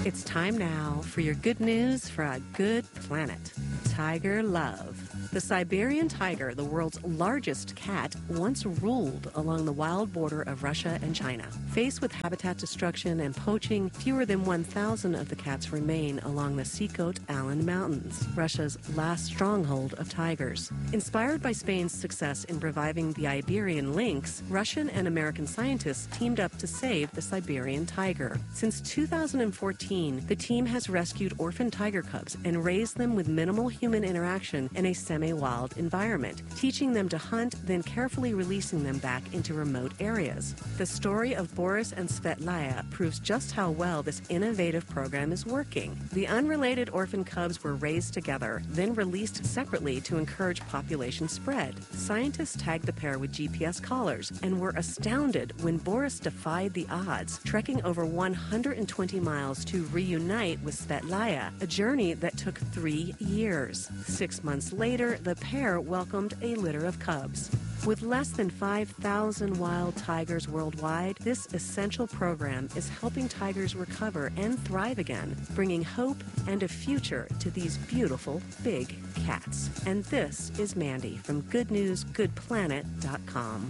It's time now for your good news for a good planet. Tiger love. The Siberian tiger, the world's largest cat, once ruled along the wild border of Russia and China. Faced with habitat destruction and poaching, fewer than 1,000 of the cats remain along the Sikhote-Alin Mountains, Russia's last stronghold of tigers. Inspired by Spain's success in reviving the Iberian lynx, Russian and American scientists teamed up to save the Siberian tiger. Since 2014, the team has rescued orphan tiger cubs and raised them with minimal human interaction in a semi-wild environment, teaching them to hunt, then carefully releasing them back into remote areas. The story of Boris and Svetlaya proves just how well this innovative program is working. The unrelated orphan cubs were raised together, then released separately to encourage population spread. Scientists tagged the pair with GPS collars and were astounded when Boris defied the odds, trekking over 120 miles to reunite with Svetlaya, a journey that took 3 years. 6 months later, the pair welcomed a litter of cubs. With less than 5,000 wild tigers worldwide, this essential program is helping tigers recover and thrive again, bringing hope and a future to these beautiful big cats. And this is Mandy from GoodNewsGoodPlanet.com.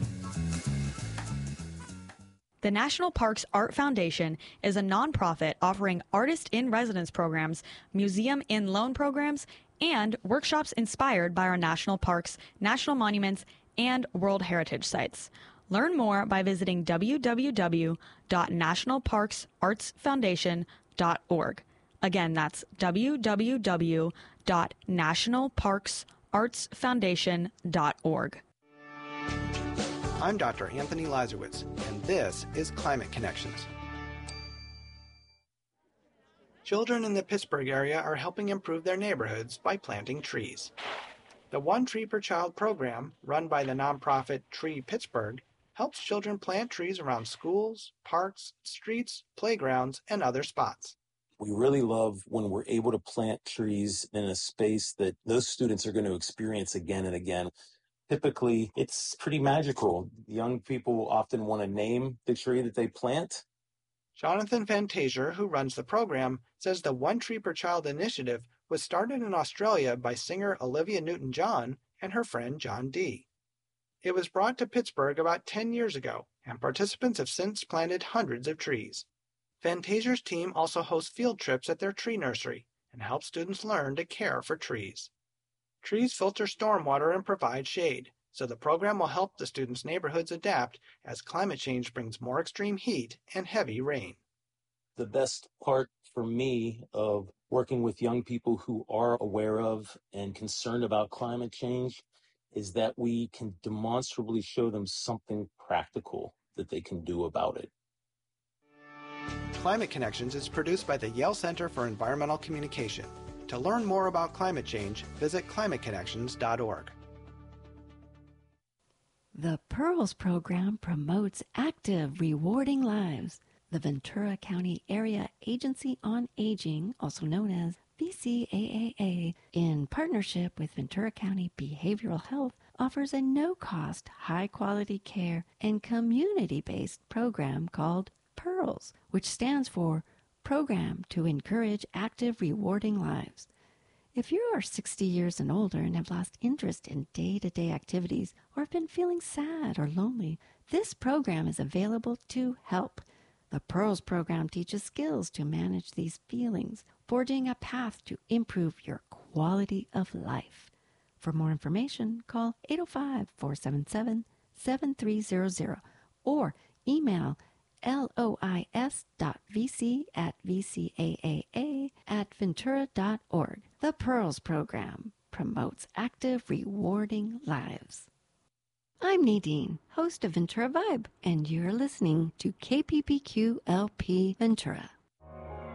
The National Parks Art Foundation is a nonprofit offering artist-in-residence programs, museum-in-loan programs, and workshops inspired by our national parks, national monuments, and World Heritage Sites. Learn more by visiting www.nationalparksartsfoundation.org. Again, that's www.nationalparksartsfoundation.org. I'm Dr. Anthony Lazarowitz, and this is Climate Connections. Children in the Pittsburgh area are helping improve their neighborhoods by planting trees. The One Tree Per Child program, run by the nonprofit Tree Pittsburgh, helps children plant trees around schools, parks, streets, playgrounds, and other spots. We really love when we're able to plant trees in a space that those students are going to experience again and again. Typically, it's pretty magical. Young people often want to name the tree that they plant. Jonathan Fantasia, who runs the program, says the One Tree Per Child initiative was started in Australia by singer Olivia Newton-John and her friend John Dee. It was brought to Pittsburgh about 10 years ago, and participants have since planted hundreds of trees. Fantasia's team also hosts field trips at their tree nursery and helps students learn to care for trees. Trees filter stormwater and provide shade, so the program will help the students' neighborhoods adapt as climate change brings more extreme heat and heavy rain. The best part for me of working with young people who are aware of and concerned about climate change is that we can demonstrably show them something practical that they can do about it. Climate Connections is produced by the Yale Center for Environmental Communication. To learn more about climate change, visit climateconnections.org. The PEARLS program promotes active, rewarding lives. The Ventura County Area Agency on Aging, also known as VCAAA, in partnership with Ventura County Behavioral Health, offers a no-cost, high-quality care and community-based program called PEARLS, which stands for Program to Encourage Active, Rewarding Lives. If you are 60 years and older and have lost interest in day-to-day activities or have been feeling sad or lonely, this program is available to help. The PEARLS program teaches skills to manage these feelings, forging a path to improve your quality of life. For more information, call 805-477-7300 or email lois.vc@vcaa.ventura.org. The PEARLS program promotes active, rewarding lives. I'm Nadine, host of Ventura Vibe, and you're listening to KPPQ LP Ventura.